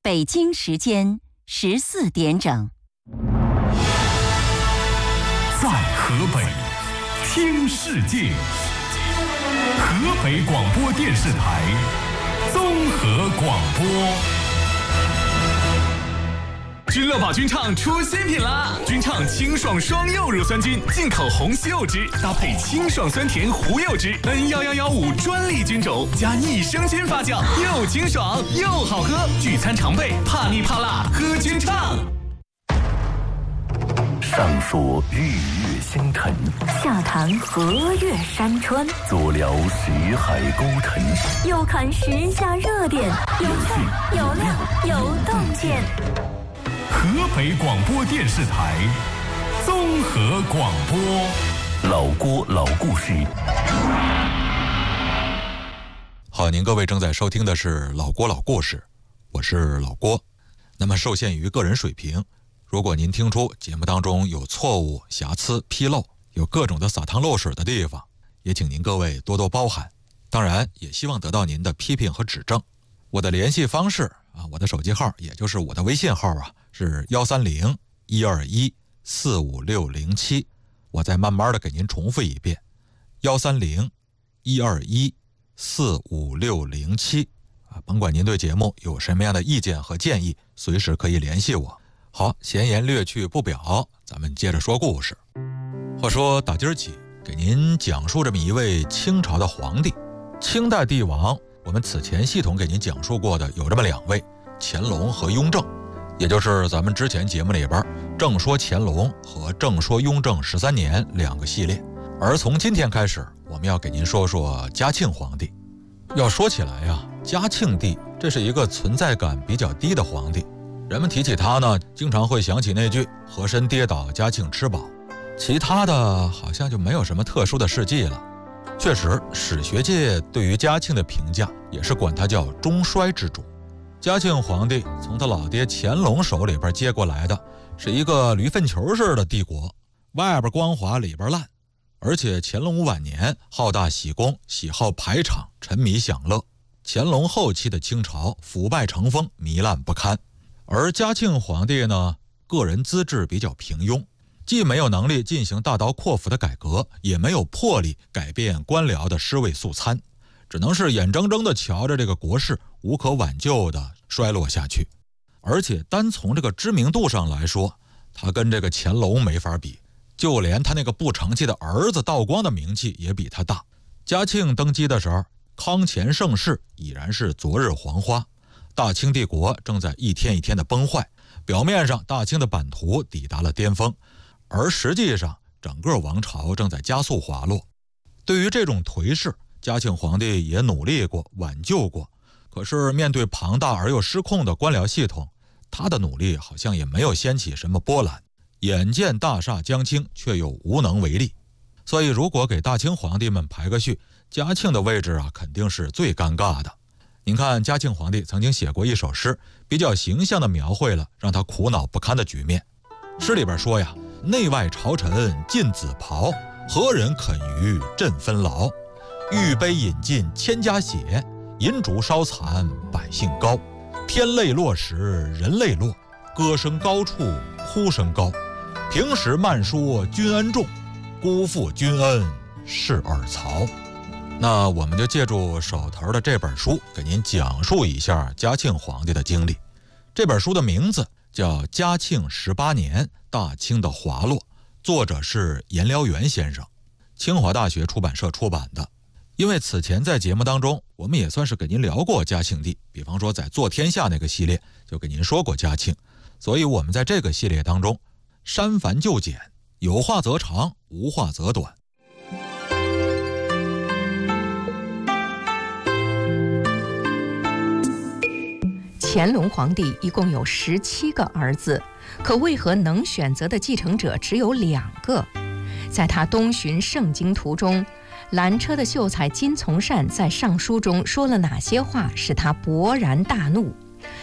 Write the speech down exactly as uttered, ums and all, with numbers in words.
北京时间十四点整。 在河北听世界，河北广播电视台综合广播。君乐宝君畅出新品啦！君畅清爽双柚乳酸菌，进口红西柚汁，搭配清爽酸甜胡柚汁 N 一一一五专利菌种，加益生菌发酵，又清爽又好喝。聚餐常备，怕腻怕辣，喝君畅。 上说日月星辰， 下谈河岳山川， 左聊识海沟沉， 右看时下热点，有趣有料有洞见。 河北广播电视台综合广播， 老郭老故事。 好，您各位正在收听的是老郭老故事，我是老郭。那么受限于个人水平，如果您听出节目当中有错误、瑕疵、纰漏，有各种的撒汤漏水的地方，也请您各位多多包涵。当然也希望得到您的批评和指正。我的联系方式啊，我的手机号也就是我的微信号啊，是幺三零一二一四五六零七。我再慢慢的给您重复一遍，幺三零一二一四五六零七啊，甭管您对节目有什么样的意见和建议，随时可以联系我。好，闲言略去不表，咱们接着说故事。话说打今儿起给您讲述这么一位清朝的皇帝，清代帝王。我们此前系统给您讲述过的有这么两位，乾隆和雍正，也就是咱们之前节目里边正说乾隆和正说雍正十三年两个系列。而从今天开始，我们要给您说说嘉庆皇帝。要说起来呀，嘉庆帝这是一个存在感比较低的皇帝，人们提起他呢，经常会想起那句和珅跌倒，嘉庆吃饱，其他的好像就没有什么特殊的事迹了。确实，史学界对于嘉庆的评价也是管他叫中衰之主。嘉庆皇帝从他老爹乾隆手里边接过来的是一个驴粪球似的帝国，外边光滑里边烂，而且乾隆晚年好大喜功，喜好排场，沉迷享乐。乾隆后期的清朝腐败成风，糜烂不堪。而嘉庆皇帝呢，个人资质比较平庸，既没有能力进行大刀阔斧的改革，也没有魄力改变官僚的尸位素餐，只能是眼睁睁地瞧着这个国事无可挽救地衰落下去。而且单从这个知名度上来说，他跟这个乾隆没法比，就连他那个不成器的儿子道光的名气也比他大。嘉庆登基的时候，康乾盛世已然是昨日黄花，大清帝国正在一天一天的崩坏，表面上大清的版图抵达了巅峰，而实际上整个王朝正在加速滑落。对于这种颓势，嘉庆皇帝也努力过，挽救过，可是面对庞大而又失控的官僚系统，他的努力好像也没有掀起什么波澜，眼见大厦将倾，却又无能为力。所以如果给大清皇帝们排个序，嘉庆的位置啊，肯定是最尴尬的。您看嘉庆皇帝曾经写过一首诗，比较形象地描绘了让他苦恼不堪的局面。诗里边说呀，内外朝臣尽紫袍，何人肯于朕分劳？玉杯饮尽千家血，银烛烧残百姓高。天泪落时人泪落，歌声高处哭声高。平时慢说君恩重，辜负君恩是尔曹。那我们就借助手头的这本书，给您讲述一下嘉庆皇帝的经历。这本书的名字叫《嘉庆十八年大清的滑落》，作者是颜辽元先生，清华大学出版社出版的。因为此前在节目当中，我们也算是给您聊过嘉庆帝，比方说在做天下那个系列就给您说过嘉庆，所以我们在这个系列当中删繁就简，有话则长，无话则短。 乾隆皇帝一共有十七个儿子，可为何能选择的继承者只有两个？在他东巡盛京途中，蓝车的秀才金从善在上书中说了哪些话使他勃然大怒？